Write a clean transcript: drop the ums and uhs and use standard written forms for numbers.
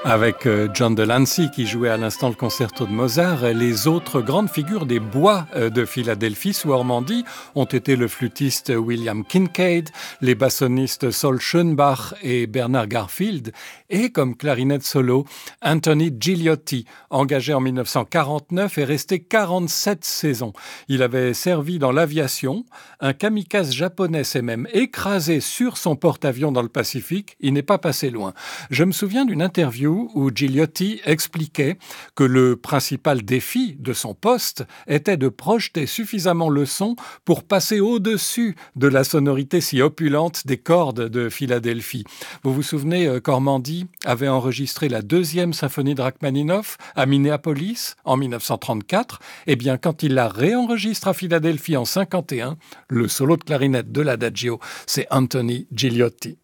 Avec John Delancey qui jouait à l'instant le concerto de Mozart, les autres grandes figures des bois de Philadelphie sous Ormandie ont été le flûtiste William Kincaid, les bassonistes Saul Schoenbach et Bernard Garfield, et comme clarinette solo, Anthony Gigliotti, engagé en 1949 et resté 47 saisons. Il avait servi dans l'aviation, un kamikaze japonais s'est même écrasé sur son porte-avions dans le Pacifique, il n'est pas passé loin. Je me souviens d'une interview où Gigliotti expliquait que le principal défi de son poste était de projeter suffisamment le son pour passer au-dessus de la sonorité si opulente des cordes de Philadelphie. Vous vous souvenez, Cormandy avait enregistré la deuxième symphonie de Rachmaninoff à Minneapolis en 1934. Eh bien, quand il la réenregistre à Philadelphie en 1951, le solo de clarinette de l'Adagio, c'est Anthony Gigliotti.